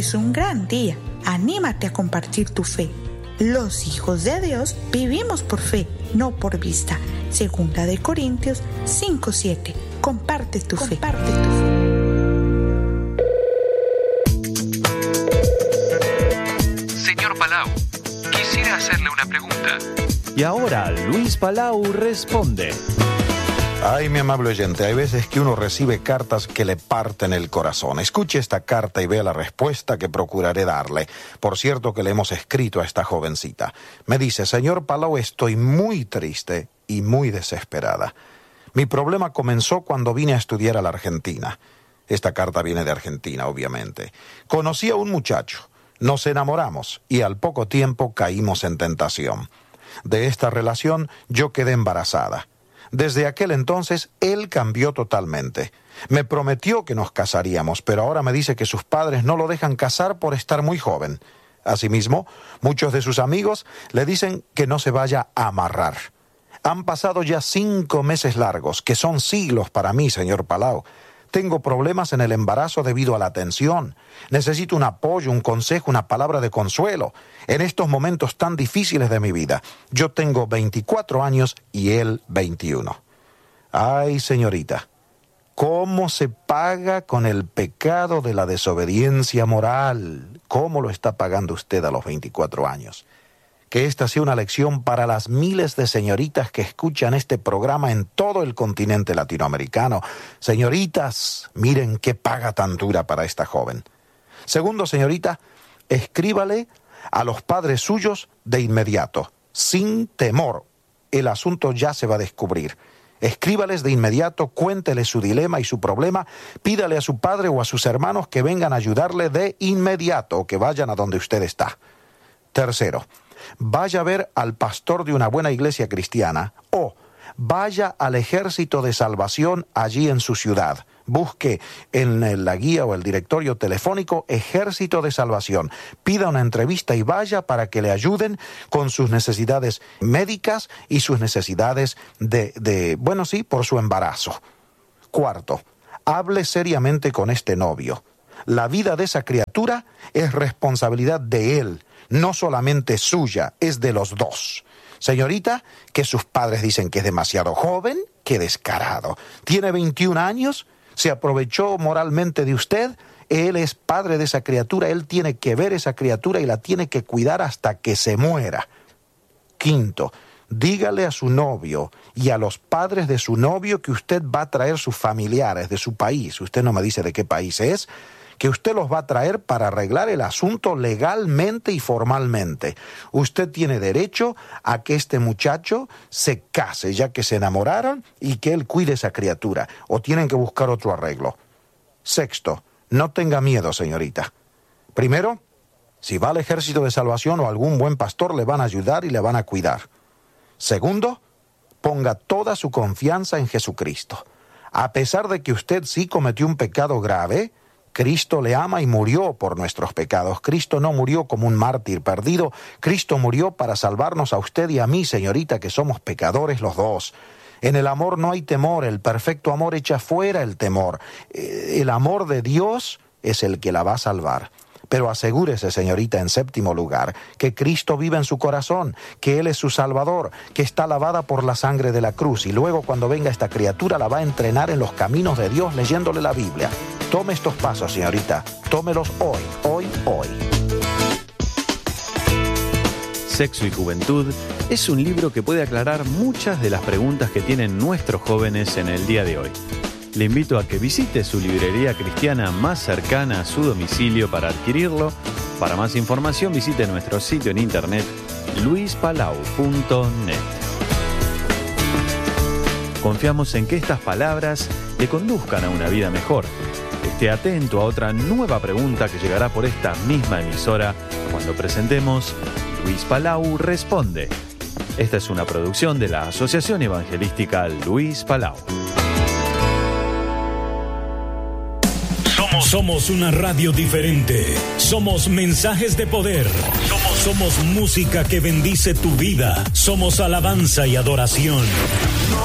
es un gran día. Anímate a compartir tu fe. Los hijos de Dios vivimos por fe, no por vista. 2 Corintios 5:7. Comparte tu fe. Señor Palau, quisiera hacerle una pregunta. Y ahora Luis Palau responde. Ay, mi amable oyente, hay veces que uno recibe cartas que le parten el corazón. Escuche esta carta y vea la respuesta que procuraré darle. Por cierto que le hemos escrito a esta jovencita. Me dice: señor Palau, estoy muy triste y muy desesperada. Mi problema comenzó cuando vine a estudiar a la Argentina. Esta carta viene de Argentina, obviamente. Conocí a un muchacho, nos enamoramos y al poco tiempo caímos en tentación. De esta relación yo quedé embarazada. Desde aquel entonces, él cambió totalmente. Me prometió que nos casaríamos, pero ahora me dice que sus padres no lo dejan casar por estar muy joven. Asimismo, muchos de sus amigos le dicen que no se vaya a amarrar. Han pasado ya 5 meses largos, que son siglos para mí, señor Palau. Tengo problemas en el embarazo debido a la tensión. Necesito un apoyo, un consejo, una palabra de consuelo en estos momentos tan difíciles de mi vida. Yo tengo 24 años y él 21. Ay, señorita, ¿cómo se paga con el pecado de la desobediencia moral? ¿Cómo lo está pagando usted a los 24 años? Que esta sea una lección para las miles de señoritas que escuchan este programa en todo el continente latinoamericano. Señoritas, miren qué paga tan dura para esta joven. Segundo, señorita, escríbale a los padres suyos de inmediato, sin temor. El asunto ya se va a descubrir. Escríbales de inmediato, cuéntele su dilema y su problema, pídale a su padre o a sus hermanos que vengan a ayudarle de inmediato o que vayan a donde usted está. Tercero, vaya a ver al pastor de una buena iglesia cristiana o vaya al Ejército de Salvación allí en su ciudad. Busque en la guía o el directorio telefónico Ejército de Salvación. Pida una entrevista y vaya para que le ayuden con sus necesidades médicas y sus necesidades por su embarazo. Cuarto, hable seriamente con este novio. La vida de esa criatura es responsabilidad de él. No solamente suya, es de los dos. Señorita, que sus padres dicen que es demasiado joven, qué descarado. Tiene 21 años, se aprovechó moralmente de usted, él es padre de esa criatura, él tiene que ver esa criatura y la tiene que cuidar hasta que se muera. Quinto, dígale a su novio y a los padres de su novio que usted va a traer sus familiares de su país, usted no me dice de qué país es, que usted los va a traer para arreglar el asunto legalmente y formalmente. Usted tiene derecho a que este muchacho se case, ya que se enamoraron, y que él cuide esa criatura, o tienen que buscar otro arreglo. Sexto, no tenga miedo, señorita. Primero, si va al Ejército de Salvación o algún buen pastor, le van a ayudar y le van a cuidar. Segundo, ponga toda su confianza en Jesucristo. A pesar de que usted sí cometió un pecado grave, Cristo le ama y murió por nuestros pecados. Cristo no murió como un mártir perdido. Cristo murió para salvarnos a usted y a mí, señorita, que somos pecadores los dos. En el amor no hay temor. El perfecto amor echa fuera el temor. El amor de Dios es el que la va a salvar. Pero asegúrese, señorita, en séptimo lugar, que Cristo vive en su corazón, que Él es su Salvador, que está lavada por la sangre de la cruz, y luego cuando venga esta criatura la va a entrenar en los caminos de Dios leyéndole la Biblia. Tome estos pasos, señorita, tómelos hoy. Sexo y Juventud es un libro que puede aclarar muchas de las preguntas que tienen nuestros jóvenes en el día de hoy. Le invito a que visite su librería cristiana más cercana a su domicilio para adquirirlo. Para más información visite nuestro sitio en internet luispalau.net. Confiamos en que estas palabras le conduzcan a una vida mejor. Esté atento a otra nueva pregunta que llegará por esta misma emisora cuando presentemos Luis Palau Responde. Esta es una producción de la Asociación Evangelística Luis Palau. Somos una radio diferente. Somos mensajes de poder. Somos música que bendice tu vida. Somos alabanza y adoración.